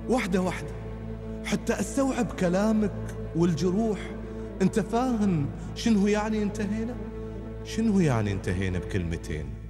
واحدة واحدة حتى أستوعب كلامك والجروح. أنت فاهم شنو يعني انتهينا؟ شنو يعني انتهينا بكلمتين؟